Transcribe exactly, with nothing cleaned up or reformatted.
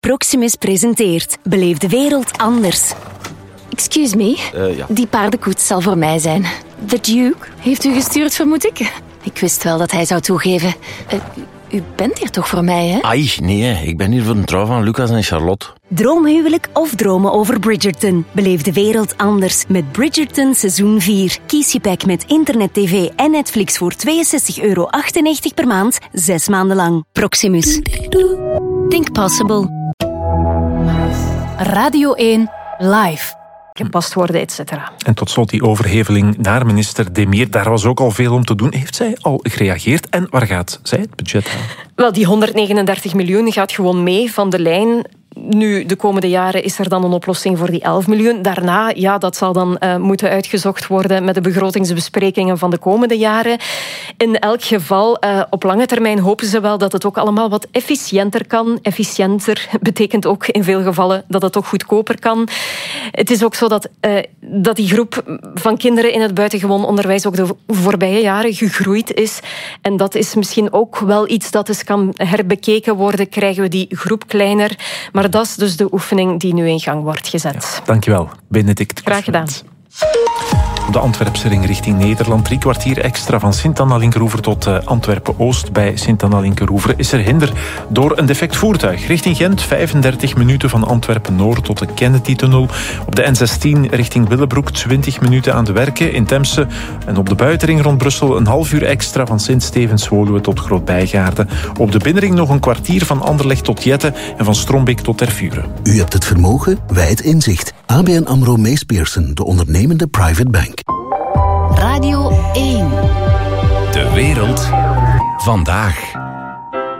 Proximus presenteert Beleef de wereld anders. Excuse me, uh, ja. Die paardenkoets zal voor mij zijn. The Duke heeft u gestuurd, vermoed ik? Ik wist wel dat hij zou toegeven. Uh, u bent hier toch voor mij, hè? Ai, nee, ik ben hier voor de trouw van Lucas en Charlotte. Droomhuwelijk of dromen over Bridgerton? Beleef de wereld anders met Bridgerton seizoen vier. Kies je pack met internet, tv en Netflix voor tweeënzestig euro achtennegentig per maand, zes maanden lang. Proximus. Think possible. Radio één Live. Gepast worden, et cetera. En tot slot die overheveling naar minister Demir. Daar was ook al veel om te doen. Heeft zij al gereageerd? En waar gaat zij het budget halen? Wel, die honderdnegenendertig miljoen gaat gewoon mee van de lijn. Nu, de komende jaren is er dan een oplossing voor die elf miljoen. Daarna, ja, dat zal dan uh, moeten uitgezocht worden met de begrotingsbesprekingen van de komende jaren. In elk geval, uh, op lange termijn hopen ze wel dat het ook allemaal wat efficiënter kan. Efficiënter betekent ook in veel gevallen dat het ook goedkoper kan. Het is ook zo dat, uh, dat die groep van kinderen in het buitengewoon onderwijs ook de voorbije jaren gegroeid is. En dat is misschien ook wel iets dat eens kan herbekeken worden. Krijgen we die groep kleiner? Maar dat is dus de oefening die nu in gang wordt gezet. Ja, dankjewel, Benedict. Graag gedaan. Op de Antwerpse ring richting Nederland. Drie kwartier extra van Sint-Anna-Linkeroever tot uh, Antwerpen-Oost. Bij Sint-Anna-Linkeroever is er hinder door een defect voertuig. Richting Gent, vijfendertig minuten van Antwerpen-Noord tot de Kennedy-tunnel. Op de N zestien richting Willebroek, twintig minuten aan de werken in Temse. En op de buitenring rond Brussel een half uur extra van Sint-Stevens-Woluwe tot Groot-Bijgaarde. Op de binnenring nog een kwartier van Anderlecht tot Jette en van Strombeek tot Tervuren. U hebt het vermogen, wij het inzicht. A B N AMRO Mees Pierson, de ondernemende private bank. Radio één. De wereld vandaag.